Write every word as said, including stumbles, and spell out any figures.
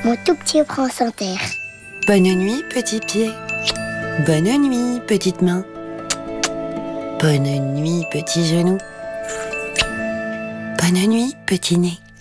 Mon tout petit prince en terre. Bonne nuit, petit pied. Bonne nuit, petite main. Bonne nuit, petit genou. Bonne nuit, petit nez.